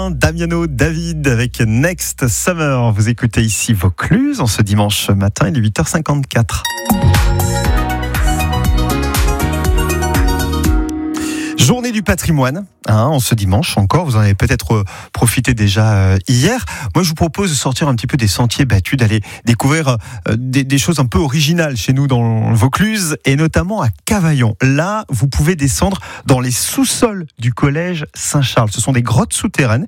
Damiano David avec Next Summer. Vous écoutez ici Vaucluse en ce dimanche matin, il est 8h54. Journée du patrimoine, en ce dimanche encore, vous en avez peut-être profité déjà hier. Moi je vous propose de sortir un petit peu des sentiers battus, d'aller découvrir des choses un peu originales chez nous dans le Vaucluse et notamment à Cavaillon. Là, vous pouvez descendre dans les sous-sols du collège Saint-Charles. Ce sont des grottes souterraines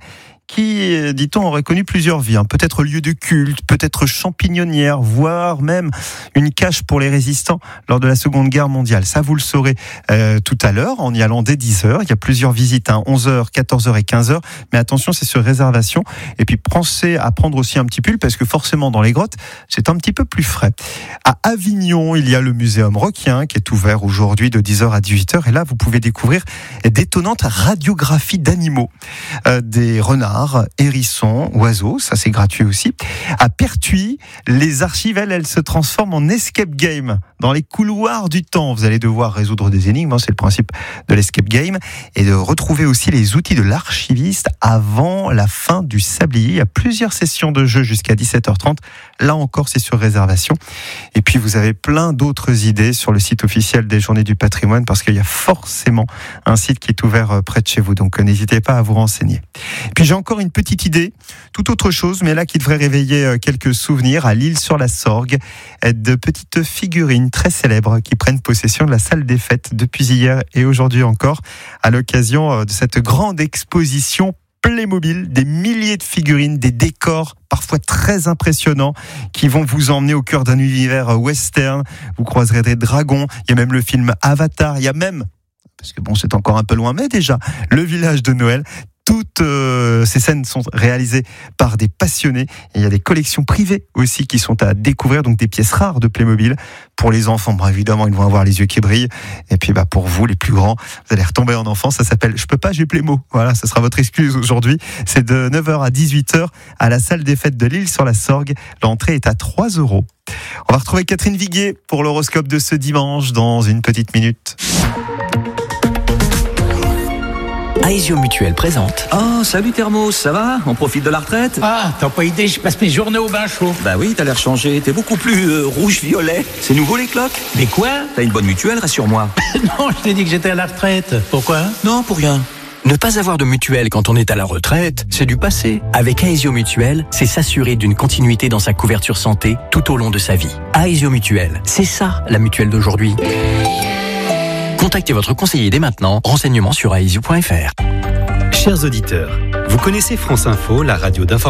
qui, dit-on, aurait connu plusieurs vies. Peut-être lieu de culte, peut-être champignonnière, voire même une cache pour les résistants lors de la Seconde Guerre mondiale. Ça, vous le saurez tout à l'heure, en y allant dès 10h. Il y a plusieurs visites, 11h, 14h et 15h. Mais attention, c'est sur réservation. Et puis, pensez à prendre aussi un petit pull, parce que forcément, dans les grottes, c'est un petit peu plus frais. À Avignon, il y a le Muséum Requien, qui est ouvert aujourd'hui de 10h à 18h. Et là, vous pouvez découvrir d'étonnantes radiographies d'animaux. Des renards, hérissons, oiseaux, ça c'est gratuit aussi. À Pertuis, les archives, elles se transforment en escape game. Dans les couloirs du temps, vous allez devoir résoudre des énigmes, c'est le principe de l'escape game, et de retrouver aussi les outils de l'archiviste avant la fin du sablier. Il y a plusieurs sessions de jeu jusqu'à 17h30. Là encore, c'est sur réservation. Et puis, vous avez plein d'autres idées sur le site officiel des Journées du patrimoine, parce qu'il y a forcément un site qui est ouvert près de chez vous. Donc, n'hésitez pas à vous renseigner. Puis, j'ai encore une petite idée, tout autre chose, mais là qui devrait réveiller quelques souvenirs à l'Isle-sur-la-Sorgue, de petites figurines très célèbres qui prennent possession de la salle des fêtes depuis hier et aujourd'hui encore, à l'occasion de cette grande exposition Playmobil, des milliers de figurines, des décors parfois très impressionnants qui vont vous emmener au cœur d'un univers western. Vous croiserez des dragons, il y a même le film Avatar, il y a même, parce que c'est encore un peu loin, mais déjà, le village de Noël. Toutes ces scènes sont réalisées par des passionnés. Et il y a des collections privées aussi qui sont à découvrir, donc des pièces rares de Playmobil. Pour les enfants, évidemment, ils vont avoir les yeux qui brillent. Et puis pour vous, les plus grands, vous allez retomber en enfance. Ça s'appelle « Je peux pas, j'ai Playmo ». Voilà, ça sera votre excuse aujourd'hui. C'est de 9h à 18h à la salle des fêtes de l'Isle-sur-la-Sorgue. L'entrée est à 3 €. On va retrouver Catherine Viguier pour l'horoscope de ce dimanche dans une petite minute. Aesio Mutuel présente. Oh, salut Thermos, ça va? On profite de la retraite? Ah, t'as pas idée, je passe mes journées au bain chaud. Bah oui, t'as l'air changé, t'es beaucoup plus rouge-violet. C'est nouveau les cloques? Mais quoi? T'as une bonne mutuelle, rassure-moi. Non, je t'ai dit que j'étais à la retraite. Pourquoi? Non, pour rien. Ne pas avoir de mutuelle quand on est à la retraite, c'est du passé. Avec Aesio Mutuel, c'est s'assurer d'une continuité dans sa couverture santé tout au long de sa vie. Aesio Mutuel, c'est ça la mutuelle d'aujourd'hui. Contactez votre conseiller dès maintenant. Renseignements sur aesio.fr. Chers auditeurs, vous connaissez France Info, la radio d'information